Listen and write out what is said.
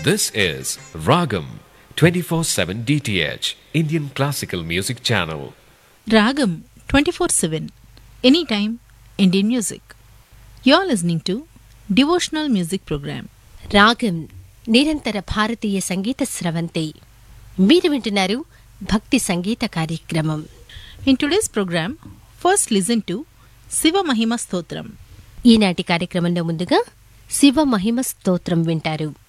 This is Ragam 24/7 DTH Indian Classical Music Channel. Ragam 24/7 Anytime Indian Music. You're listening to Devotional Music Program. రాగం నిరంతర భారతీయ సంగీత స్రవంతి. మీరు వింటున్నారు భక్తి సంగీత కార్యక్రమం. In today's program, first listen to Siva Mahima Stotram. ఈనాటి కార్యక్రమంలో ముందుగా శివ మహిమ స్తోత్రం వింటారు.